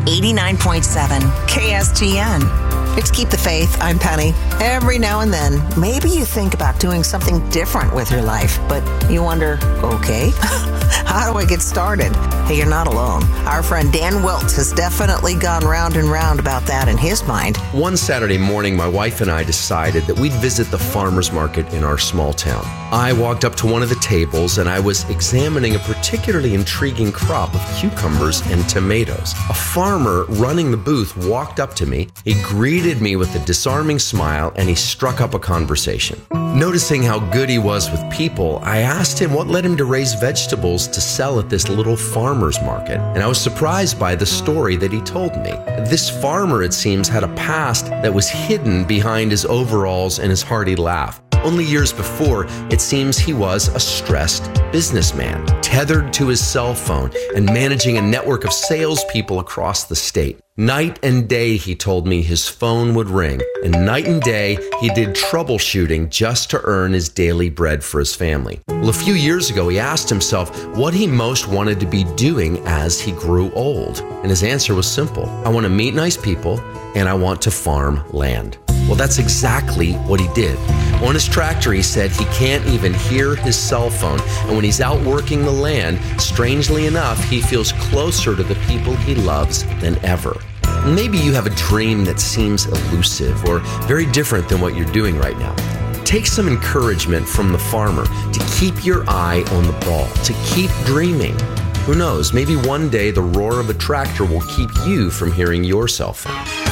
89.7 KSTN. It's Keep the Faith. I'm Penny. Every now and then, maybe you think about doing something different with your life, but you wonder, okay, how do I get started? Hey, you're not alone. Our friend Dan Wilt has definitely gone round and round about that in his mind. One Saturday morning, my wife and I decided that we'd visit the farmer's market in our small town. I walked up to one of the tables and I was examining a particularly intriguing crop of cucumbers and tomatoes. A farmer running the booth walked up to me. He greeted me with a disarming smile and he struck up a conversation. Noticing how good he was with people, I asked him what led him to raise vegetables to sell at this little farmer's market. And I was surprised by the story that he told me. This farmer, it seems, had a past that was hidden behind his overalls and his hearty laugh. Only years before, it seems he was a stressed businessman, tethered to his cell phone and managing a network of salespeople across the state. Night and day, he told me, his phone would ring, and night and day, he did troubleshooting just to earn his daily bread for his family. Well, a few years ago, he asked himself what he most wanted to be doing as he grew old. And his answer was simple. I want to meet nice people, and I want to farm land. Well, that's exactly what he did. On his tractor, he said he can't even hear his cell phone. And when he's out working the land, strangely enough, he feels closer to the people he loves than ever. Maybe you have a dream that seems elusive or very different than what you're doing right now. Take some encouragement from the farmer to keep your eye on the ball, to keep dreaming. Who knows, maybe one day the roar of a tractor will keep you from hearing your cell phone.